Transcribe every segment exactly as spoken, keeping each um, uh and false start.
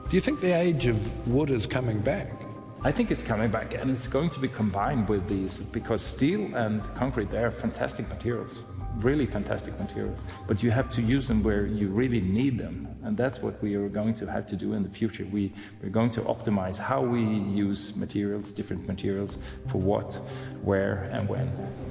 Do you think the age of wood is coming back? I think it's coming back, and it's going to be combined with these, because steel and concrete, they are fantastic materials, really fantastic materials, but you have to use them where you really need them, and that's what we are going to have to do in the future. We, we're going to optimize how we use materials, different materials, for what, where, and when.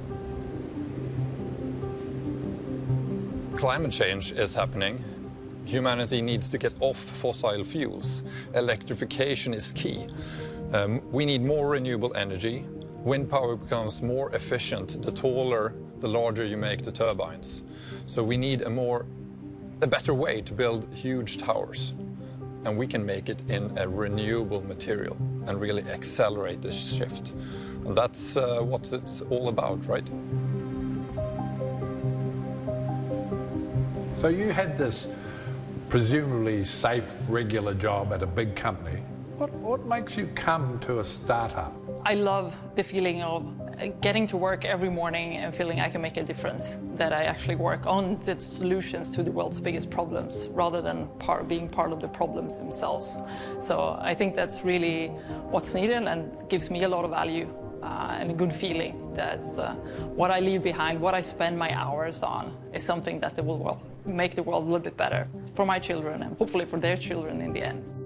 Climate change is happening. Humanity needs to get off fossil fuels. Electrification is key. Um, we need more renewable energy. Wind power becomes more efficient the taller, the larger you make the turbines. So we need a more, a better way to build huge towers. And we can make it in a renewable material and really accelerate this shift. And that's uh, what it's all about, right? So you had this presumably safe, regular job at a big company. What, what makes you come to a startup? I love the feeling of getting to work every morning and feeling I can make a difference, that I actually work on the solutions to the world's biggest problems rather than part, being part of the problems themselves. So I think that's really what's needed and gives me a lot of value uh, and a good feeling that uh, what I leave behind, what I spend my hours on, is something that will well, make the world a little bit better for my children and hopefully for their children in the end.